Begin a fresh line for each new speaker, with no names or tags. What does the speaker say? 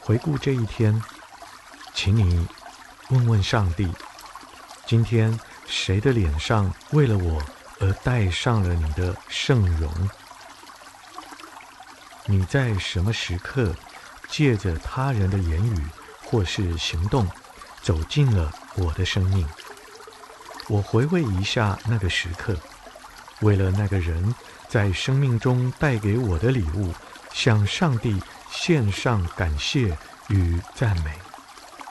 回顾这一天，请你问问上帝，今天谁的脸上为了我而带上了你的圣容？你在什么时刻借着他人的言语或是行动走进了我的生命？我回味一下那个时刻，为了那个人在生命中带给我的礼物，向上帝献上感谢与赞美。